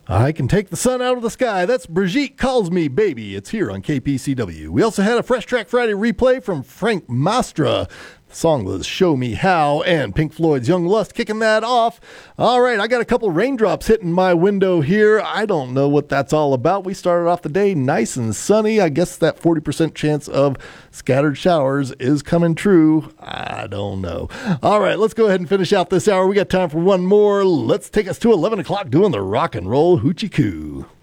I can take the sun out of the sky. That's Brigitte Calls Me Baby. It's here on KPCW. We also had a Fresh Track Friday replay from Frank Mastra. The song was Show Me How, and Pink Floyd's Young Lust kicking that off. All right, I got a couple raindrops hitting my window here. I don't know what that's all about. We started off the day nice and sunny. I guess that 40% chance of scattered showers is coming true. I don't know. All right, let's go ahead and finish out this hour. We got time for one more. Let's take us to 11 o'clock doing the rock and roll hoochie coo.